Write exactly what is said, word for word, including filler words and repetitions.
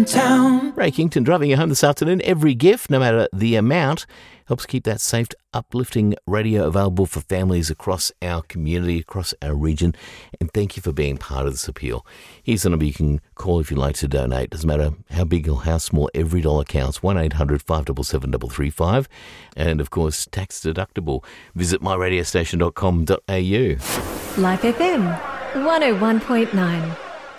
in town. Ray Kington driving you home this afternoon. Every gift, no matter the amount, helps keep that safe, uplifting radio available for families across our community, across our region. And thank you for being part of this appeal. Here's the number you can call if you'd like to donate. Doesn't matter how big or how small, every dollar counts. one eight hundred five seven seven three three five. And, of course, tax deductible. Visit my radio station dot com dot a u. Life F M, one oh one point nine.